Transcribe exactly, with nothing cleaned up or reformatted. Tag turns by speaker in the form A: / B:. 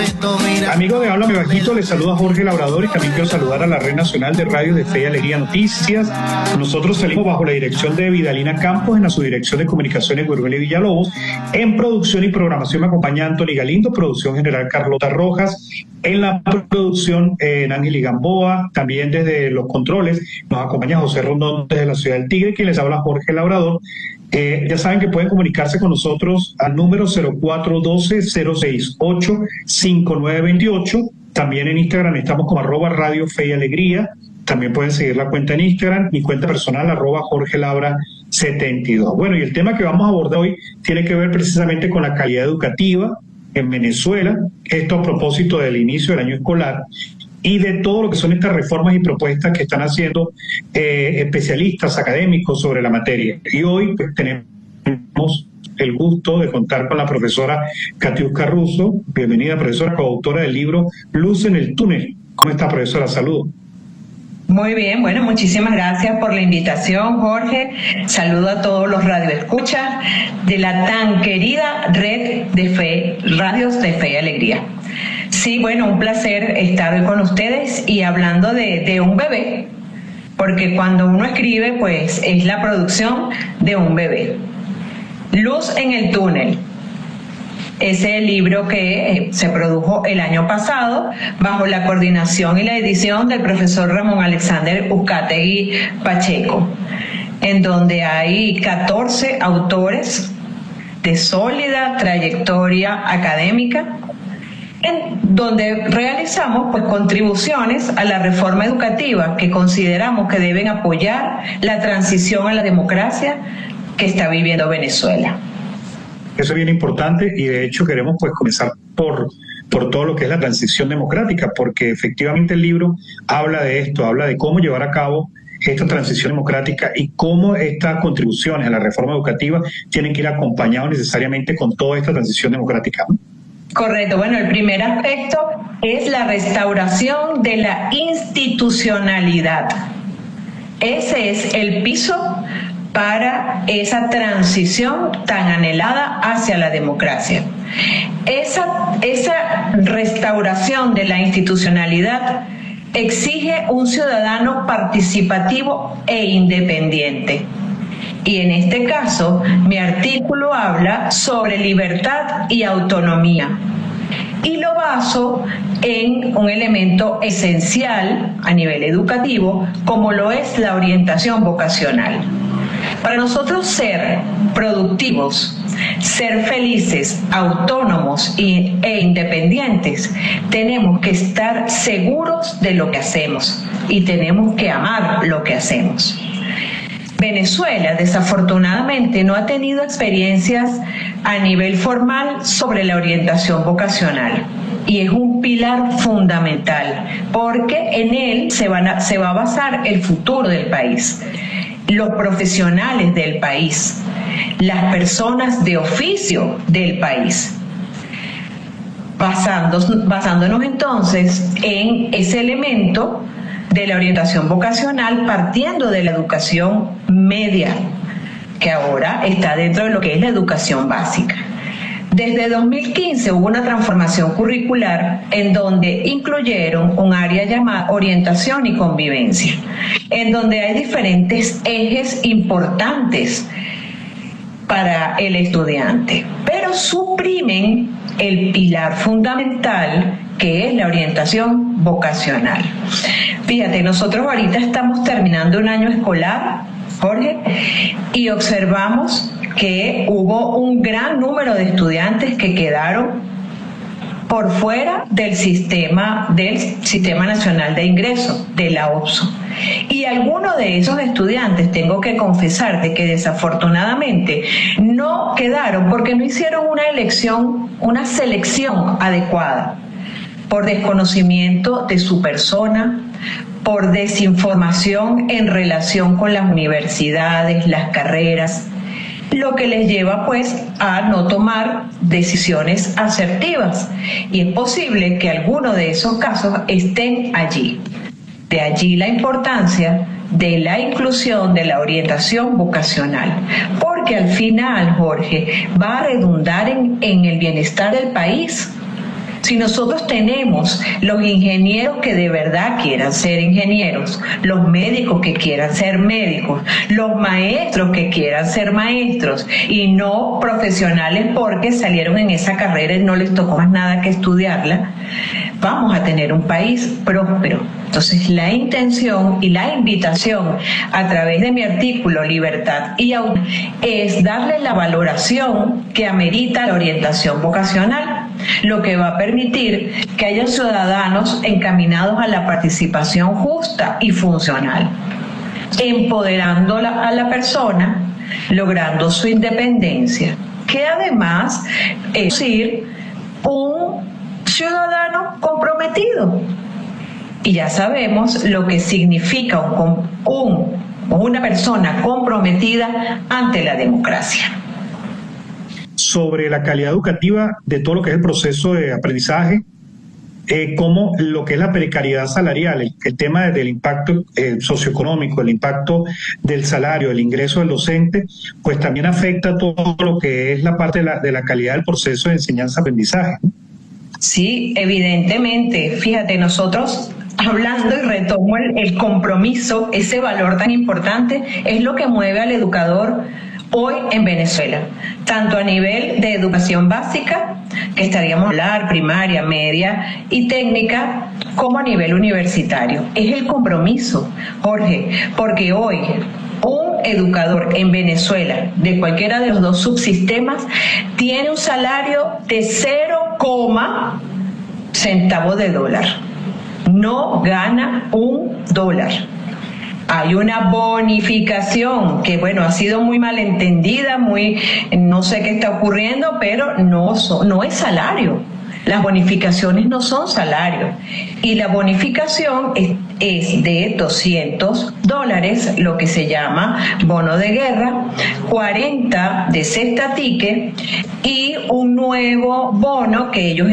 A: Amigo de Háblame Bajito, les saluda Jorge Labrador y también quiero saludar a la Red Nacional de Radio de Fe y Alegría Noticias. Nosotros salimos bajo la dirección de Vidalina Campos, en la subdirección de Comunicaciones Gurueli Villalobos. En producción y programación me acompaña Anthony Galindo, producción general Carlota Rojas. En la producción, eh, Ángel Gamboa, también desde los controles nos acompaña José Rondón desde la Ciudad del Tigre, quien les habla Jorge Labrador. Eh, ya saben que pueden comunicarse con nosotros al número cero cuatro uno dos, cero seis ocho, cinco nueve dos ocho. También en Instagram estamos como arroba Radio Fe y Alegría. También pueden seguir la cuenta en Instagram, mi cuenta personal arroba Jorge Labra setenta y dos. Bueno, y el tema que vamos a abordar hoy tiene que ver precisamente con la calidad educativa en Venezuela, esto a propósito del inicio del año escolar y de todo lo que son estas reformas y propuestas que están haciendo eh, especialistas académicos sobre la materia. Y hoy pues, tenemos el gusto de contar con la profesora Katiuska Russo. Bienvenida, profesora, coautora del libro Luz en el túnel. ¿Cómo está, profesora? Saludos.
B: Muy bien, bueno, muchísimas gracias por la invitación, Jorge. Saludo a todos los radioescuchas de la tan querida red de fe, Radios de Fe y Alegría. Sí, bueno, un placer estar hoy con ustedes y hablando de, de un bebé, porque cuando uno escribe, pues es la producción de un bebé. Luz en el túnel. Ese libro que se produjo el año pasado bajo la coordinación y la edición del profesor Ramón Alexander Uzcategui Pacheco, en donde hay catorce autores de sólida trayectoria académica, en donde realizamos pues contribuciones a la reforma educativa que consideramos que deben apoyar la transición a la democracia que está viviendo Venezuela.
A: Eso es bien importante y de hecho queremos pues comenzar por, por todo lo que es la transición democrática, porque efectivamente el libro habla de esto, habla de cómo llevar a cabo esta transición democrática y cómo estas contribuciones a la reforma educativa tienen que ir acompañados necesariamente con toda esta transición democrática.
B: Correcto. Bueno, el primer aspecto es la restauración de la institucionalidad. Ese es el piso para esa transición tan anhelada hacia la democracia. Esa, esa restauración de la institucionalidad exige un ciudadano participativo e independiente. Y en este caso, mi artículo habla sobre libertad y autonomía. Y lo baso en un elemento esencial a nivel educativo, como lo es la orientación vocacional. Para nosotros ser productivos, ser felices, autónomos y, e independientes, tenemos que estar seguros de lo que hacemos y tenemos que amar lo que hacemos. Venezuela, desafortunadamente, no ha tenido experiencias a nivel formal sobre la orientación vocacional y es un pilar fundamental porque en él se, van a, se va a basar el futuro del país, los profesionales del país, las personas de oficio del país. Basándonos, basándonos entonces en ese elemento de la orientación vocacional, partiendo de la educación media, que ahora está dentro de lo que es la educación básica. Desde dos mil quince hubo una transformación curricular en donde incluyeron un área llamada orientación y convivencia, en donde hay diferentes ejes importantes para el estudiante, pero suprimen el pilar fundamental que es la orientación vocacional. Fíjate, nosotros ahorita estamos terminando un año escolar, Jorge, y observamos que hubo un gran número de estudiantes que quedaron por fuera del sistema del Sistema Nacional de Ingreso, de la O P S U. Y algunos de esos estudiantes, tengo que confesarte que desafortunadamente no quedaron porque no hicieron una elección, una selección adecuada, por desconocimiento de su persona, por desinformación en relación con las universidades, las carreras, lo que les lleva pues a no tomar decisiones asertivas. Y es posible que algunos de esos casos estén allí. De allí la importancia de la inclusión de la orientación vocacional, porque al final, Jorge, va a redundar en, en el bienestar del país. Si nosotros tenemos los ingenieros que de verdad quieran ser ingenieros, los médicos que quieran ser médicos, los maestros que quieran ser maestros y no profesionales porque salieron en esa carrera y no les tocó más nada que estudiarla, vamos a tener un país próspero. Entonces, la intención y la invitación a través de mi artículo Libertad y Autonomía es darle la valoración que amerita la orientación vocacional, lo que va a permitir que haya ciudadanos encaminados a la participación justa y funcional, empoderando a la persona, logrando su independencia, que además es decir, un ciudadano comprometido. Y ya sabemos lo que significa un, un, una persona comprometida ante la democracia.
A: Sobre la calidad educativa de todo lo que es el proceso de aprendizaje, eh, como lo que es la precariedad salarial, el, el tema del impacto eh, socioeconómico, el impacto del salario, el ingreso del docente, pues también afecta todo lo que es la parte de la, de la calidad del proceso de enseñanza-aprendizaje.
B: Sí, evidentemente. Fíjate, nosotros hablando y retomo el, el compromiso, ese valor tan importante, es lo que mueve al educador hoy en Venezuela, tanto a nivel de educación básica, que estaríamos hablar primaria, media y técnica, como a nivel universitario. Es el compromiso, Jorge, porque hoy un educador en Venezuela, de cualquiera de los dos subsistemas, tiene un salario de cero coma centavos de dólar. No gana un dólar. Hay una bonificación que, bueno, ha sido muy malentendida, muy, no sé qué está ocurriendo, pero no, no es salario. Las bonificaciones no son salarios. Y la bonificación es, es de doscientos dólares, lo que se llama bono de guerra, cuarenta de cesta ticket y un nuevo bono que ellos